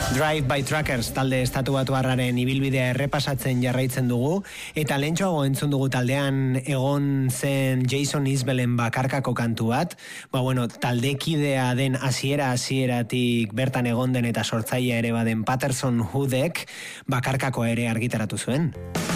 Drive by Truckers talde estatubatuarraren ibilbidea errepasatzen jarraitzen dugu, eta lehentxoago entzun dugu taldean egon zen Jason Isbellen bakarkako kantu bat, taldekidea den hasieratik bertan egon den eta sortzailea ere baden Patterson Hoodek bakarkako ere argitaratu zuen.